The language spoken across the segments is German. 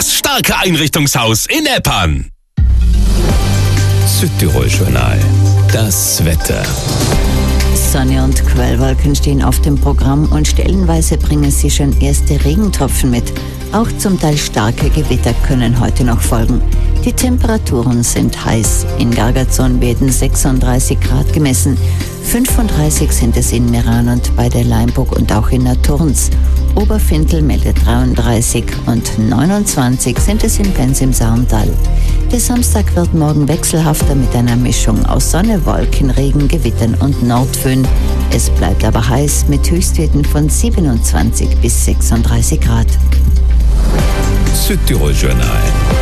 Das Starke Einrichtungshaus in Eppern. Südtirol-Journal. Das Wetter. Sonne und Quellwolken stehen auf dem Programm und stellenweise bringen sie schon erste Regentropfen mit. Auch zum Teil starke Gewitter können heute noch folgen. Die Temperaturen sind heiß. In Gargazon werden 36 Grad gemessen. 35 sind es in Meran und bei der Leimburg und auch in Naturns. Oberfintel meldet 33 und 29 sind es in Benz im Saarntal. Der Samstag wird morgen wechselhafter mit einer Mischung aus Sonne, Wolken, Regen, Gewittern und Nordföhn. Es bleibt aber heiß mit Höchstwerten von 27 bis 36 Grad. Südtirol-Journal.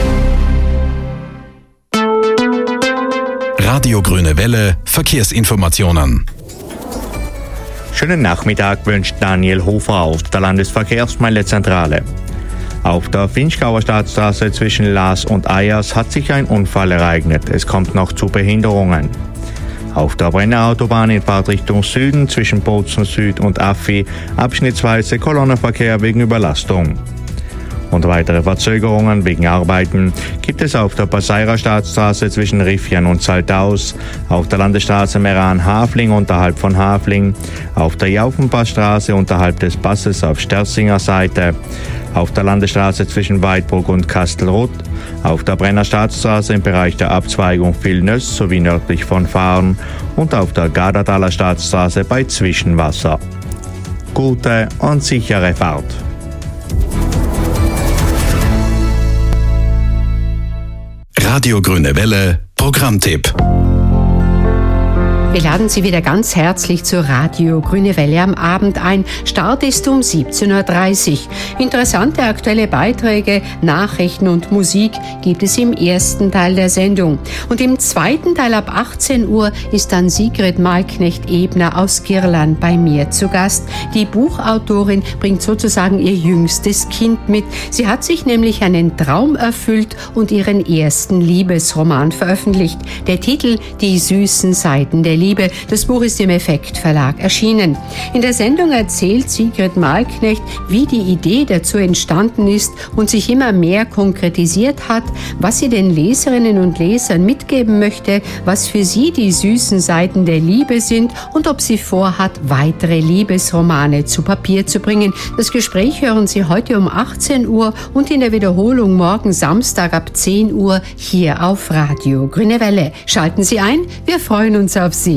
Radio Grüne Welle, Verkehrsinformationen. Schönen Nachmittag wünscht Daniel Hofer auf der Landesverkehrsmeldezentrale. Auf der Vinschgauer Staatsstraße zwischen Laas und Eyers hat sich ein Unfall ereignet. Es kommt noch zu Behinderungen. Auf der Brennerautobahn in Fahrtrichtung Süden zwischen Bozen Süd und Affi abschnittsweise Kolonnenverkehr wegen Überlastung. Und weitere Verzögerungen wegen Arbeiten gibt es auf der Passeirer Staatsstraße zwischen Riffian und Saltaus, auf der Landesstraße Meran-Hafling unterhalb von Hafling, auf der Jaufenpassstraße unterhalb des Passes auf Sterzinger Seite, auf der Landesstraße zwischen Weidburg und Kastelruth, auf der Brenner Staatsstraße im Bereich der Abzweigung Vilnöss sowie nördlich von Fahren und auf der Gardertaler Staatsstraße bei Zwischenwasser. Gute und sichere Fahrt. Radio Grüne Welle, Programmtipp. Wir laden Sie wieder ganz herzlich zur Radio Grüne Welle am Abend ein. Start ist um 17.30 Uhr. Interessante aktuelle Beiträge, Nachrichten und Musik gibt es im ersten Teil der Sendung. Und im zweiten Teil ab 18 Uhr ist dann Sigrid Malknecht-Ebner aus Girland bei mir zu Gast. Die Buchautorin bringt sozusagen ihr jüngstes Kind mit. Sie hat sich nämlich einen Traum erfüllt und ihren ersten Liebesroman veröffentlicht. Der Titel Die süßen Seiten der Liebe. Das Buch ist im Effekt Verlag erschienen. In der Sendung erzählt Sigrid Malknecht, wie die Idee dazu entstanden ist und sich immer mehr konkretisiert hat, was sie den Leserinnen und Lesern mitgeben möchte, was für sie die süßen Seiten der Liebe sind und ob sie vorhat, weitere Liebesromane zu Papier zu bringen. Das Gespräch hören Sie heute um 18 Uhr und in der Wiederholung morgen Samstag ab 10 Uhr hier auf Radio Grüne Welle. Schalten Sie ein, wir freuen uns auf Sie.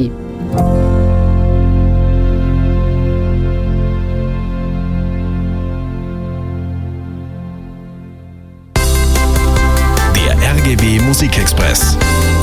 Der RGW Musikexpress.